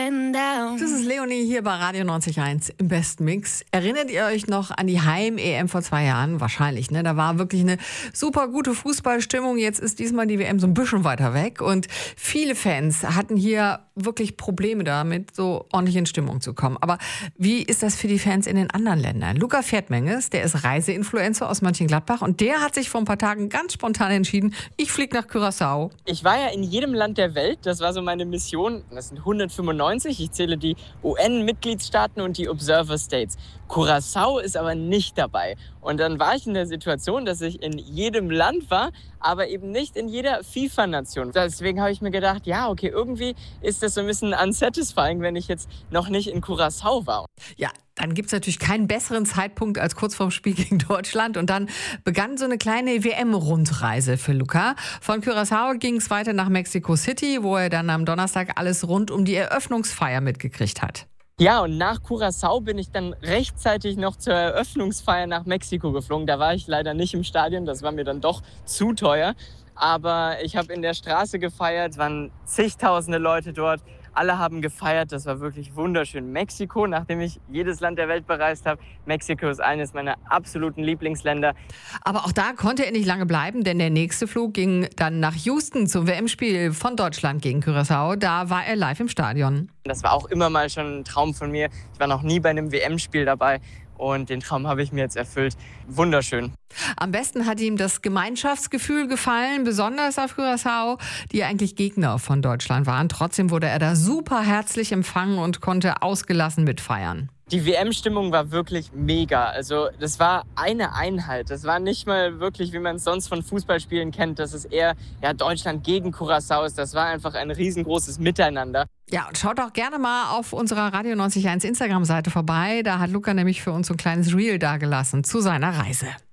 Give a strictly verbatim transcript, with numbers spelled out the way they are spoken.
getting down. Das ist Leonie hier bei Radio neunzig Komma eins im Best Mix. Erinnert ihr euch noch an die Heim-E M vor zwei Jahren? Wahrscheinlich, ne? Da war wirklich eine super gute Fußballstimmung. Jetzt ist diesmal die W M so ein bisschen weiter weg. Und viele Fans hatten hier wirklich Probleme damit, so ordentlich in Stimmung zu kommen. Aber wie ist das für die Fans in den anderen Ländern? Luca Pferdmenges, der ist Reiseinfluencer aus Mönchengladbach. Und der hat sich vor ein paar Tagen ganz spontan entschieden, ich fliege nach Curaçao. Ich war ja in jedem Land der Welt. Das war so meine Mission. Das sind hundertfünfundneunzig. Ich zähle die U N-Mitgliedstaaten und die Observer States. Curaçao ist aber nicht dabei. Und dann war ich in der Situation, dass ich in jedem Land war, aber eben nicht in jeder FIFA-Nation. Deswegen habe ich mir gedacht, ja, okay, irgendwie ist das so ein bisschen unsatisfying, wenn ich jetzt noch nicht in Curaçao war. Ja, dann gibt es natürlich keinen besseren Zeitpunkt als kurz vorm Spiel gegen Deutschland. Und dann begann so eine kleine W M-Rundreise für Luca. Von Curaçao ging es weiter nach Mexico City, wo er dann am Donnerstag alles rund um die Eröffnungsfeier mitgekriegt hat. Ja, und nach Curaçao bin ich dann rechtzeitig noch zur Eröffnungsfeier nach Mexiko geflogen. Da war ich leider nicht im Stadion, das war mir dann doch zu teuer. Aber ich habe in der Straße gefeiert, es waren zigtausende Leute dort. Alle haben gefeiert, das war wirklich wunderschön. Mexiko, nachdem ich jedes Land der Welt bereist habe, Mexiko ist eines meiner absoluten Lieblingsländer. Aber auch da konnte er nicht lange bleiben, denn der nächste Flug ging dann nach Houston zum W M-Spiel von Deutschland gegen Curaçao. Da war er live im Stadion. Das war auch immer mal schon ein Traum von mir. Ich war noch nie bei einem W M-Spiel dabei. Und den Traum habe ich mir jetzt erfüllt. Wunderschön. Am besten hat ihm das Gemeinschaftsgefühl gefallen, besonders auf Curaçao, die eigentlich Gegner von Deutschland waren. Trotzdem wurde er da super herzlich empfangen und konnte ausgelassen mitfeiern. Die W M-Stimmung war wirklich mega. Also das war eine Einheit. Das war nicht mal wirklich, wie man es sonst von Fußballspielen kennt, dass es eher ja, Deutschland gegen Curaçao ist. Das war einfach ein riesengroßes Miteinander. Ja, und schaut auch gerne mal auf unserer Radio neunzig Komma eins Instagram-Seite vorbei. Da hat Luca nämlich für uns so ein kleines Reel dagelassen zu seiner Reise.